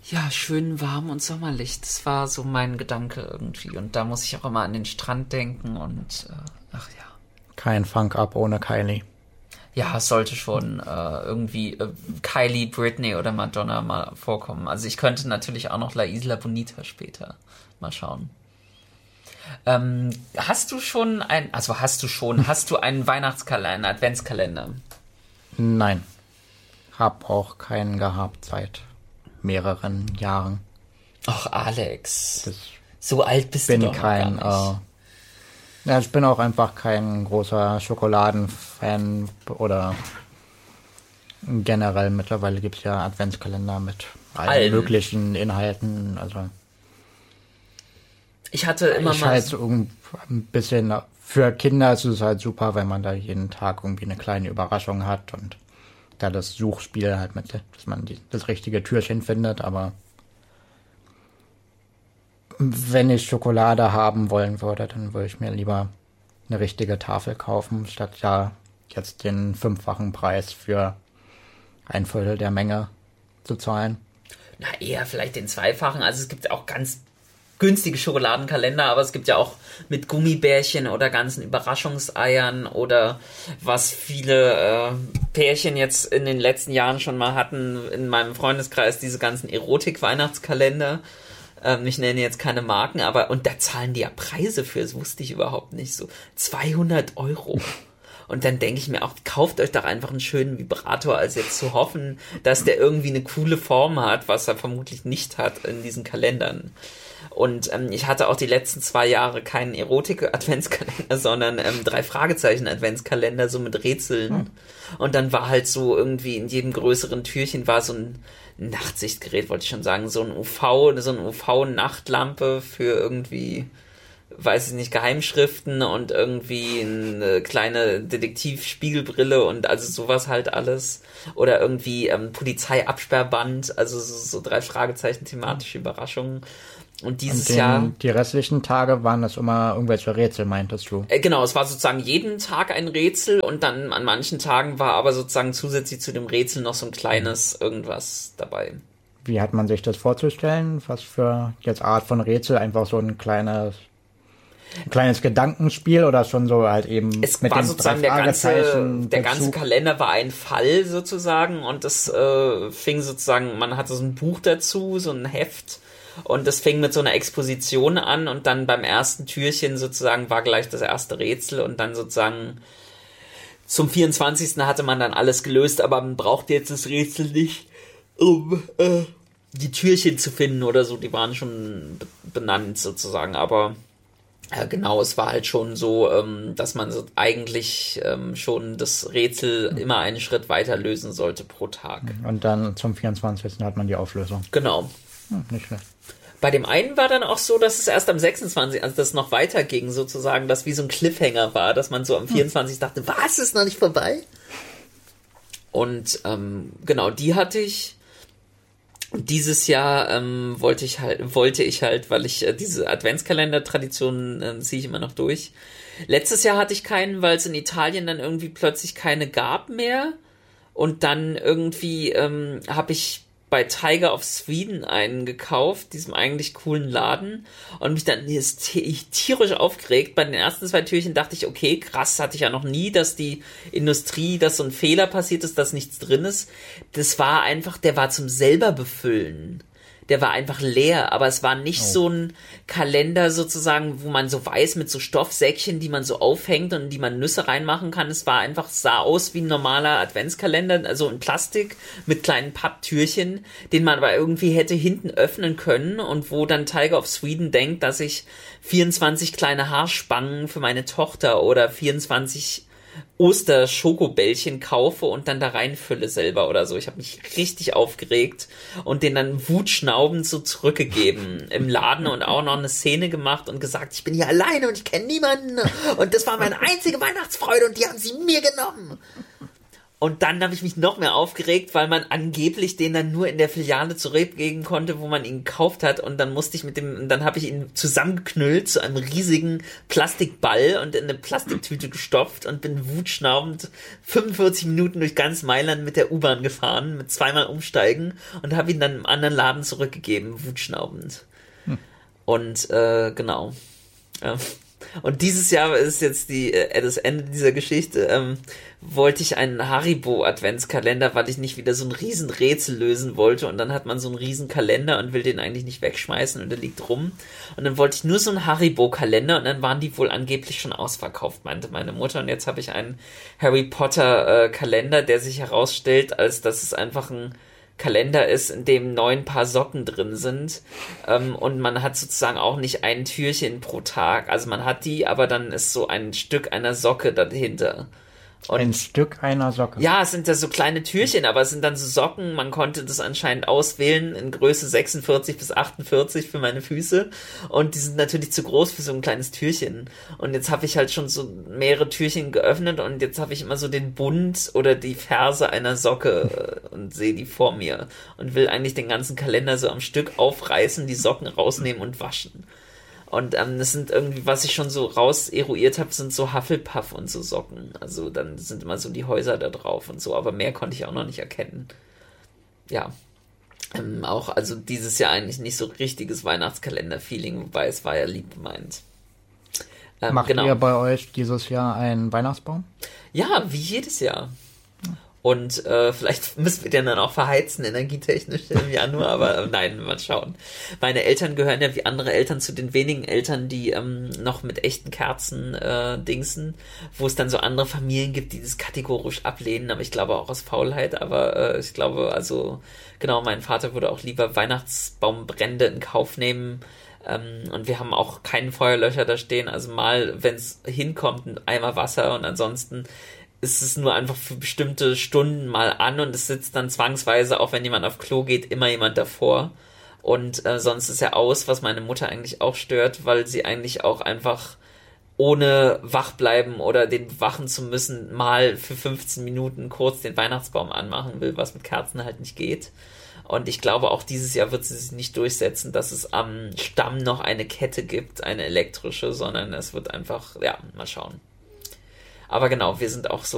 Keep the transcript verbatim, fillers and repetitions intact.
Ja, schön warm und sommerlich. Das war so mein Gedanke irgendwie. Und da muss ich auch immer an den Strand denken und äh, ach ja. Kein Funk-Up ohne Kylie. Ja, es sollte schon äh, irgendwie äh, Kylie, Britney oder Madonna mal vorkommen. Also ich könnte natürlich auch noch La Isla Bonita später mal schauen. Ähm, hast du schon ein, also hast du schon, hast du einen Weihnachtskalender, einen Adventskalender? Nein. Hab auch keinen gehabt seit mehreren Jahren. Ach, Alex. Das so alt bist du bin doch kein, noch gar nicht. Äh, ja, ich bin auch einfach kein großer Schokoladenfan oder generell mittlerweile gibt es ja Adventskalender mit allen Allen. möglichen Inhalten. Also Ich hatte immer ich mal... halt so ein bisschen, für Kinder ist es halt super, wenn man da jeden Tag irgendwie eine kleine Überraschung hat und da das Suchspiel halt mit, dass man die, das richtige Türchen findet, aber wenn ich Schokolade haben wollen würde, dann würde ich mir lieber eine richtige Tafel kaufen, statt ja jetzt den fünffachen Preis für ein Viertel der Menge zu zahlen. Na, eher vielleicht den zweifachen. Also es gibt auch ganz günstige Schokoladenkalender, aber es gibt ja auch mit Gummibärchen oder ganzen Überraschungseiern oder was viele äh, Pärchen jetzt in den letzten Jahren schon mal hatten in meinem Freundeskreis, diese ganzen Erotik-Weihnachtskalender. Ähm, ich nenne jetzt keine Marken, aber und da zahlen die ja Preise für, das wusste ich überhaupt nicht, so zweihundert Euro. Und dann denke ich mir auch, kauft euch doch einfach einen schönen Vibrator, als jetzt zu hoffen, dass der irgendwie eine coole Form hat, was er vermutlich nicht hat in diesen Kalendern. Und ähm, ich hatte auch die letzten zwei Jahre keinen Erotik-Adventskalender, sondern ähm, drei Fragezeichen-Adventskalender, so mit Rätseln. Hm. Und dann war halt so irgendwie in jedem größeren Türchen war so ein Nachtsichtgerät, wollte ich schon sagen, so ein U V, so eine U V-Nachtlampe für irgendwie, weiß ich nicht, Geheimschriften und irgendwie eine kleine Detektivspiegelbrille und also sowas halt alles. Oder irgendwie ähm, Polizeiabsperrband, also so, so drei Fragezeichen thematische Überraschungen. Und dieses Und den, Jahr... Die restlichen Tage waren das immer irgendwelche Rätsel, meintest du? Äh, genau, es war sozusagen jeden Tag ein Rätsel und dann an manchen Tagen war aber sozusagen zusätzlich zu dem Rätsel noch so ein kleines irgendwas dabei. Wie hat man sich das vorzustellen? Was für jetzt Art von Rätsel? Einfach so ein kleines, ein kleines Gedankenspiel oder schon so halt eben es mit war den sozusagen der ganze, der ganze Kalender war ein Fall sozusagen und das äh, fing sozusagen, man hatte so ein Buch dazu, so ein Heft. Und das fing mit so einer Exposition an und dann beim ersten Türchen sozusagen war gleich das erste Rätsel und dann sozusagen zum vierundzwanzigsten hatte man dann alles gelöst, aber man braucht jetzt das Rätsel nicht, um äh, die Türchen zu finden oder so, die waren schon benannt sozusagen, aber äh, genau, es war halt schon so, ähm, dass man so eigentlich ähm, schon das Rätsel immer einen Schritt weiter lösen sollte pro Tag. Und dann zum vierundzwanzigsten hat man die Auflösung. Genau. Hm, nicht schlecht. Bei dem einen war dann auch so, dass es erst am sechsundzwanzigsten, also das noch weiter ging sozusagen, dass wie so ein Cliffhanger war, dass man so am vierundzwanzigsten dachte, was, ist noch nicht vorbei? Und ähm, genau, die hatte ich. Und dieses Jahr ähm, wollte ich halt, wollte ich halt, weil ich äh, diese Adventskalender-Tradition äh, ziehe ich immer noch durch. Letztes Jahr hatte ich keinen, weil es in Italien dann irgendwie plötzlich keine gab mehr. Und dann irgendwie ähm, habe ich bei Tiger of Sweden einen gekauft, diesem eigentlich coolen Laden, und mich dann tierisch aufgeregt. Bei den ersten zwei Türchen dachte ich, okay, krass, hatte ich ja noch nie, dass die Industrie, dass so ein Fehler passiert ist, dass nichts drin ist. Das war einfach, der war zum selber befüllen. Der war einfach leer, aber es war nicht oh. so ein Kalender sozusagen, wo man so weiß mit so Stoffsäckchen, die man so aufhängt und in die man Nüsse reinmachen kann. Es war einfach, sah aus wie ein normaler Adventskalender, also in Plastik mit kleinen Papptürchen, den man aber irgendwie hätte hinten öffnen können und wo dann Tiger of Sweden denkt, dass ich vierundzwanzig kleine Haarspangen für meine Tochter oder vierundzwanzig Oster-Schokobällchen kaufe und dann da reinfülle selber oder so. Ich habe mich richtig aufgeregt und den dann wutschnaubend so zurückgegeben im Laden und auch noch eine Szene gemacht und gesagt, ich bin hier alleine und ich kenne niemanden und das war meine einzige Weihnachtsfreude und die haben sie mir genommen. Und dann habe ich mich noch mehr aufgeregt, weil man angeblich den dann nur in der Filiale zurückgeben konnte, wo man ihn gekauft hat. Und dann musste ich mit dem, dann habe ich ihn zusammengeknüllt zu einem riesigen Plastikball und in eine Plastiktüte gestopft und bin wutschnaubend fünfundvierzig Minuten durch ganz Mailand mit der U-Bahn gefahren, mit zweimal umsteigen und habe ihn dann im anderen Laden zurückgegeben, wutschnaubend. Hm. Und äh, genau. Ja. Und dieses Jahr ist jetzt die äh, das Ende dieser Geschichte, ähm, wollte ich einen Haribo-Adventskalender, weil ich nicht wieder so ein Riesenrätsel lösen wollte und dann hat man so einen Riesenkalender und will den eigentlich nicht wegschmeißen und der liegt rum. Und dann wollte ich nur so einen Haribo-Kalender und dann waren die wohl angeblich schon ausverkauft, meinte meine Mutter. Und jetzt habe ich einen Harry Potter-Kalender, äh, der sich herausstellt, als dass es einfach ein Kalender ist, in dem neun Paar Socken drin sind, ähm, und man hat sozusagen auch nicht ein Türchen pro Tag, also man hat die, aber dann ist so ein Stück einer Socke dahinter. Und ein Stück einer Socke? Ja, es sind da so kleine Türchen, aber es sind dann so Socken, man konnte das anscheinend auswählen in Größe sechsundvierzig bis achtundvierzig für meine Füße und die sind natürlich zu groß für so ein kleines Türchen und jetzt habe ich halt schon so mehrere Türchen geöffnet und jetzt habe ich immer so den Bund oder die Ferse einer Socke und sehe die vor mir und will eigentlich den ganzen Kalender so am Stück aufreißen, die Socken rausnehmen und waschen. Und ähm, das sind irgendwie, was ich schon so raus eruiert habe, sind so Hufflepuff und so Socken. Also dann sind immer so die Häuser da drauf und so, aber mehr konnte ich auch noch nicht erkennen. Ja. Ähm, auch, also dieses Jahr eigentlich nicht so richtiges Weihnachtskalender-Feeling, wobei es war ja lieb gemeint. Ähm, Macht genau. ihr bei euch dieses Jahr einen Weihnachtsbaum? Ja, wie jedes Jahr. Und äh, vielleicht müssen wir den dann auch verheizen, energietechnisch im Januar, aber äh, nein, mal schauen. Meine Eltern gehören ja wie andere Eltern zu den wenigen Eltern, die ähm, noch mit echten Kerzen äh, dingsen, wo es dann so andere Familien gibt, die das kategorisch ablehnen, aber ich glaube auch aus Faulheit, aber äh, ich glaube, also genau, mein Vater würde auch lieber Weihnachtsbaumbrände in Kauf nehmen, ähm, und wir haben auch keinen Feuerlöscher da stehen, also mal, wenn es hinkommt, ein Eimer Wasser und ansonsten ist es nur einfach für bestimmte Stunden mal an und es sitzt dann zwangsweise, auch wenn jemand auf Klo geht, immer jemand davor. Und äh, sonst ist er aus, was meine Mutter eigentlich auch stört, weil sie eigentlich auch einfach ohne wach bleiben oder den wachen zu müssen, mal für fünfzehn Minuten kurz den Weihnachtsbaum anmachen will, was mit Kerzen halt nicht geht. Und ich glaube, auch dieses Jahr wird sie sich nicht durchsetzen, dass es am Stamm noch eine Kette gibt, eine elektrische, sondern es wird einfach, ja, mal schauen. Aber genau, wir sind auch so